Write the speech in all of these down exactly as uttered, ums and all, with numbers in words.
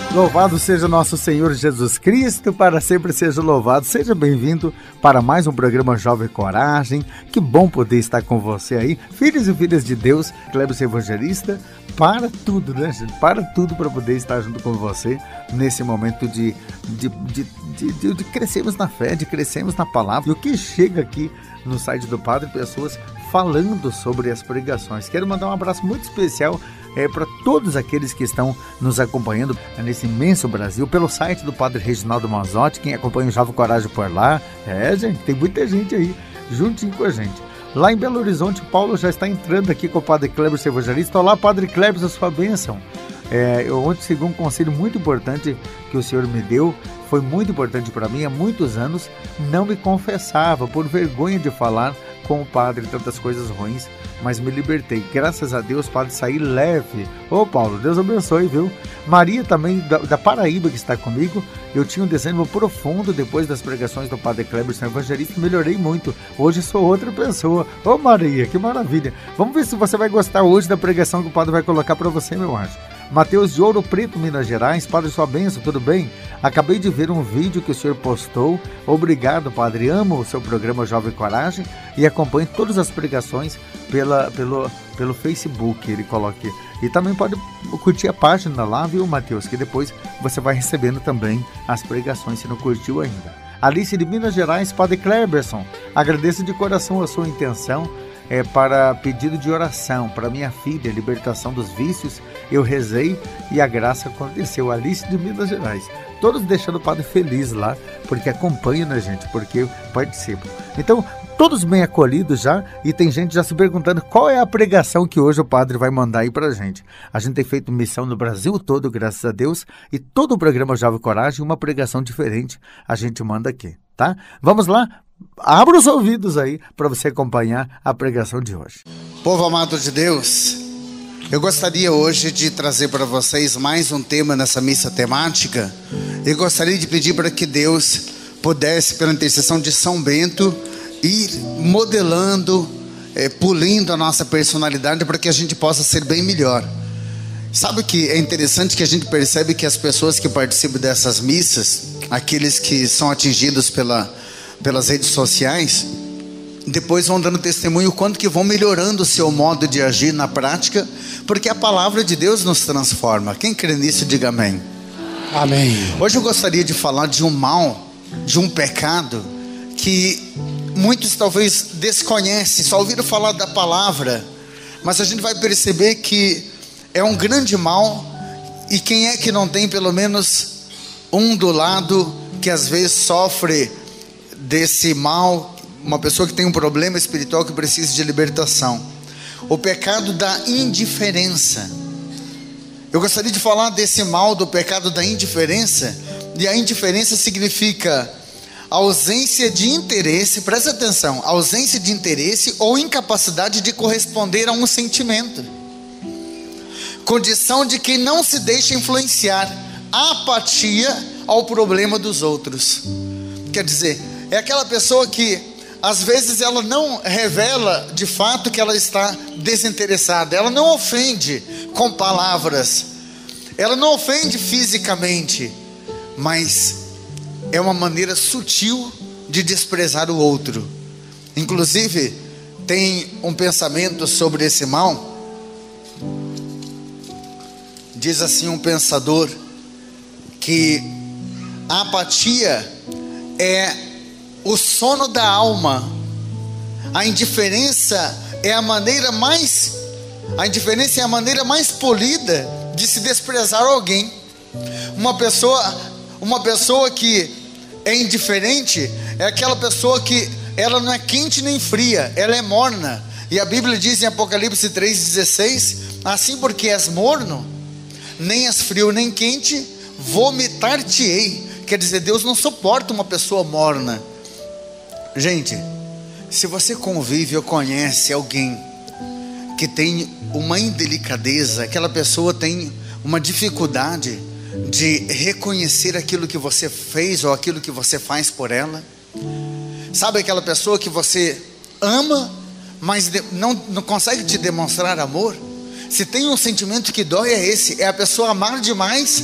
Louvado seja nosso Senhor Jesus Cristo, para sempre seja louvado. Seja bem-vindo para mais um programa Jovem Coragem. Que bom poder estar com você aí, filhos e filhas de Deus. Cleber Evangelista, para tudo, né, gente? Para tudo para poder estar junto com você nesse momento de, de, de, de, de, de crescermos na fé, de crescermos na palavra. E o que chega aqui no site do Padre, pessoas falando sobre as pregações. Quero mandar um abraço muito especial É, para todos aqueles que estão nos acompanhando nesse imenso Brasil, pelo site do Padre Reginaldo Manzotti, quem acompanha o Jovem Coragem por lá. É, gente, tem muita gente aí, juntinho com a gente. Lá em Belo Horizonte, Paulo já está entrando aqui com o Padre Cleber Evangelista. Olá, Padre Cleber, a sua bênção. É, eu ontem segui um conselho muito importante que o Senhor me deu, foi muito importante para mim. Há muitos anos não me confessava, por vergonha de falar com o padre tantas coisas ruins, mas me libertei. Graças a Deus, Padre, saí leve. Ô Paulo, Deus abençoe, viu? Maria também, da, da Paraíba, que está comigo. Eu tinha um desânimo profundo depois das pregações do Padre Cleber Evangelista. Melhorei muito. Hoje sou outra pessoa. Ô Maria, que maravilha. Vamos ver se você vai gostar hoje da pregação que o Padre vai colocar para você, meu anjo. Mateus de Ouro Preto, Minas Gerais. Padre, sua bênção, tudo bem? Acabei de ver um vídeo que o senhor postou. Obrigado, Padre. Amo o seu programa Jovem Coragem e acompanho todas as pregações pela, pelo, pelo Facebook, ele coloca aqui. E também pode curtir a página lá, viu, Mateus? Que depois você vai recebendo também as pregações, se não curtiu ainda. Alice de Minas Gerais, Padre Cleberson. Agradeço de coração a sua intenção. É para pedido de oração para minha filha, libertação dos vícios. Eu rezei e a graça aconteceu. Alice de Minas Gerais. Todos deixando o Padre feliz lá, porque acompanham, né, gente? Porque participam. Então, todos bem acolhidos já, e tem gente já se perguntando qual é a pregação que hoje o Padre vai mandar aí pra gente. A gente tem feito missão no Brasil todo, graças a Deus, e todo o programa Jovem Coragem, uma pregação diferente, a gente manda aqui, tá? Vamos lá? Abra os ouvidos aí para você acompanhar a pregação de hoje. Povo amado de Deus, eu gostaria hoje de trazer para vocês mais um tema nessa missa temática. Eu gostaria de pedir para que Deus pudesse, pela intercessão de São Bento, ir modelando, é, pulindo a nossa personalidade para que a gente possa ser bem melhor. Sabe que é interessante que a gente percebe que as pessoas que participam dessas missas, aqueles que são atingidos pela pelas redes sociais, depois vão dando testemunho o quanto que vão melhorando o seu modo de agir na prática, porque a palavra de Deus nos transforma. Quem crê nisso, diga amém. Amém. Hoje eu gostaria de falar de um mal, de um pecado que muitos talvez desconhecem, só ouviram falar da palavra, mas a gente vai perceber que é um grande mal. E quem é que não tem pelo menos um do lado que às vezes sofre desse mal, uma pessoa que tem um problema espiritual que precisa de libertação? O pecado da indiferença. Eu gostaria de falar desse mal, do pecado da indiferença. E a indiferença significa ausência de interesse, presta atenção, ausência de interesse ou incapacidade de corresponder a um sentimento, condição de quem não se deixa influenciar, apatia ao problema dos outros. Quer dizer, é aquela pessoa que às vezes ela não revela de fato que ela está desinteressada, ela não ofende com palavras, ela não ofende fisicamente, mas é uma maneira sutil de desprezar o outro. Inclusive tem um pensamento sobre esse mal. Diz assim um pensador que a apatia é o sono da alma. A indiferença é a maneira mais A indiferença é a maneira mais polida de se desprezar alguém. Uma pessoa Uma pessoa que é indiferente é aquela pessoa que ela não é quente nem fria, ela é morna. E a Bíblia diz em Apocalipse três dezesseis: assim porque és morno, nem és frio nem quente, vomitar-te-ei. Quer dizer, Deus não suporta uma pessoa morna. Gente, se você convive ou conhece alguém que tem uma indelicadeza, aquela pessoa tem uma dificuldade de reconhecer aquilo que você fez ou aquilo que você faz por ela. Sabe aquela pessoa que você ama, mas não, não consegue te demonstrar amor? Se tem um sentimento que dói, é esse, é a pessoa amar demais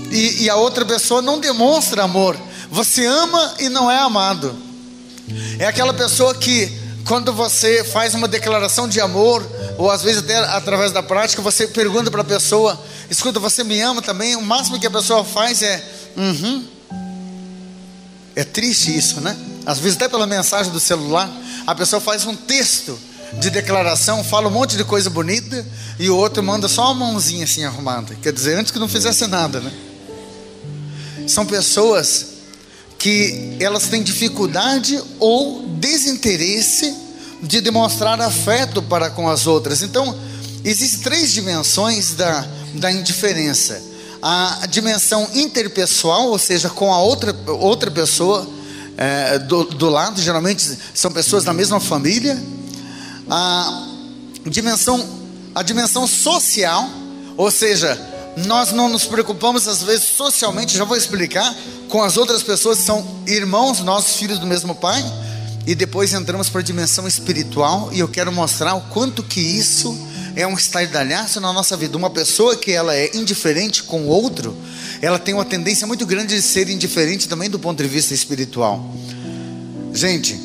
e, e a outra pessoa não demonstra amor. Você ama e não é amado. É aquela pessoa que, quando você faz uma declaração de amor, ou às vezes até através da prática, você pergunta para a pessoa: escuta, você me ama também? O máximo que a pessoa faz é uhum. É triste isso, né? Às vezes até pela mensagem do celular, a pessoa faz um texto de declaração, fala um monte de coisa bonita, e o outro manda só uma mãozinha assim arrumada. Quer dizer, antes que não fizesse nada, né? São pessoas que elas têm dificuldade ou desinteresse de demonstrar afeto para com as outras. Então, existem três dimensões da, da indiferença. A dimensão interpessoal, ou seja, com a outra, outra pessoa é, do, do lado, geralmente são pessoas da mesma família. A dimensão, a dimensão social, ou seja, nós não nos preocupamos às vezes socialmente, já vou explicar, com as outras pessoas que são irmãos, nossos filhos do mesmo pai. E depois entramos para a dimensão espiritual, e eu quero mostrar o quanto que isso é um estardalhaço na nossa vida. Uma pessoa que ela é indiferente com o outro, ela tem uma tendência muito grande de ser indiferente também do ponto de vista espiritual. Gente,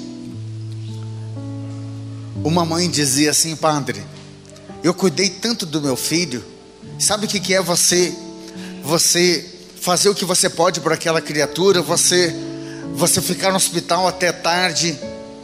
uma mãe dizia assim: padre, eu cuidei tanto do meu filho. Sabe o que que é você você fazer o que você pode por aquela criatura, você você ficar no hospital até tarde,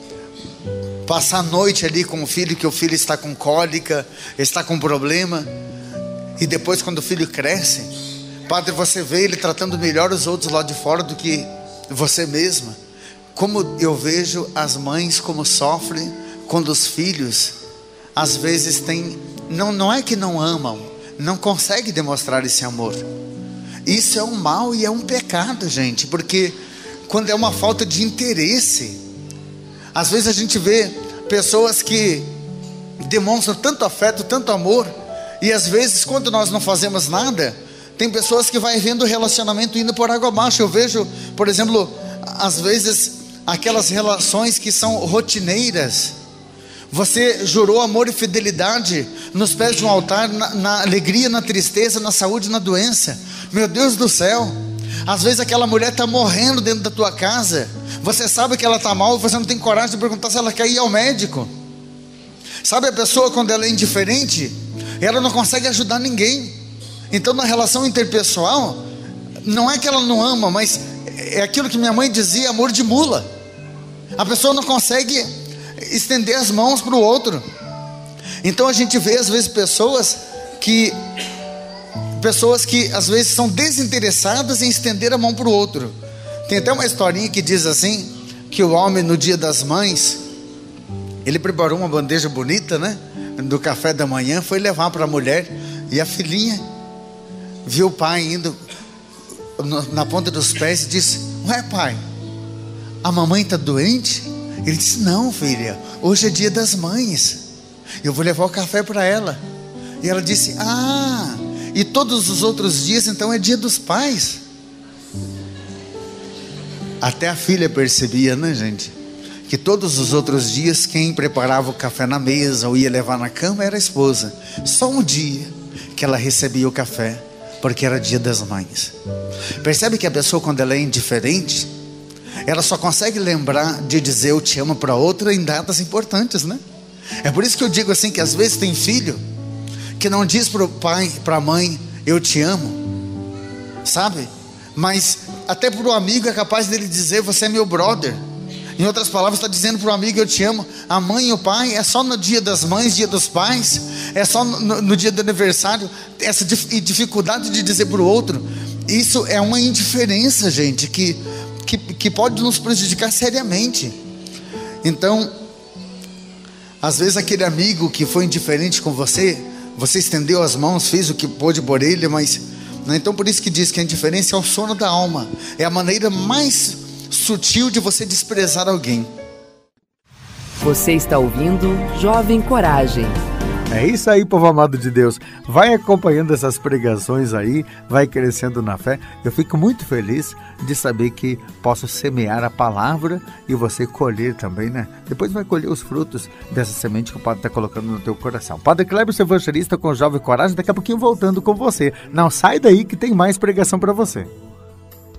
passar a noite ali com o filho, que o filho está com cólica, está com problema, e depois quando o filho cresce, padre, você vê ele tratando melhor os outros lá de fora do que você mesma. Como eu vejo as mães como sofrem quando os filhos às vezes têm, não, não é que não amam, não conseguem demonstrar esse amor. Isso é um mal e é um pecado, gente, porque quando é uma falta de interesse, às vezes a gente vê pessoas que demonstram tanto afeto, tanto amor, e às vezes quando nós não fazemos nada, tem pessoas que vai vendo o relacionamento indo por água abaixo. Eu vejo, por exemplo, às vezes aquelas relações que são rotineiras. Você jurou amor e fidelidade nos pés de um altar, na, na alegria, na tristeza, na saúde e na doença. Meu Deus do céu, às vezes aquela mulher está morrendo dentro da tua casa, você sabe que ela está mal, você não tem coragem de perguntar se ela quer ir ao médico. Sabe, a pessoa quando ela é indiferente, ela não consegue ajudar ninguém. Então na relação interpessoal, não é que ela não ama, mas é aquilo que minha mãe dizia, amor de mula. A pessoa não consegue estender as mãos para o outro. Então a gente vê às vezes pessoas que Pessoas que às vezes são desinteressadas em estender a mão para o outro. Tem até uma historinha que diz assim, que o homem no dia das mães, ele preparou uma bandeja bonita, né, do café da manhã, foi levar para a mulher, e a filhinha viu o pai indo na ponta dos pés e disse: ué pai, a mamãe está doente? Ele disse: não filha, hoje é dia das mães, eu vou levar o café para ela. E ela disse: ah, e todos os outros dias então é dia dos pais. Até a filha percebia, né gente, que todos os outros dias quem preparava o café na mesa ou ia levar na cama era a esposa. Só um dia que ela recebia o café, porque era dia das mães. Percebe que a pessoa, quando ela é indiferente, ela só consegue lembrar de dizer eu te amo para outra em datas importantes, né? É por isso que eu digo assim, que às vezes tem filho que não diz para o pai, para a mãe, eu te amo, sabe? Mas até para o amigo é capaz dele dizer, você é meu brother. Em outras palavras, está dizendo para o amigo, eu te amo. A mãe e o pai é só no dia das mães, dia dos pais, é só no, no dia do aniversário. Essa dificuldade de dizer para o outro, isso é uma indiferença, gente, que, que, que pode nos prejudicar seriamente. Então, às vezes aquele amigo que foi indiferente com você, você estendeu as mãos, fez o que pôde por ele, mas... Então por isso que diz que a indiferença é o sono da alma. É a maneira mais sutil de você desprezar alguém. Você está ouvindo Jovem Coragem. É isso aí, povo amado de Deus. Vai acompanhando essas pregações aí, vai crescendo na fé. Eu fico muito feliz de saber que posso semear a palavra e você colher também, né? Depois vai colher os frutos dessa semente que o Padre está colocando no teu coração. Padre Kleber, seu evangelista com Jovem Coragem, daqui a pouquinho voltando com você. Não sai daí que tem mais pregação para você.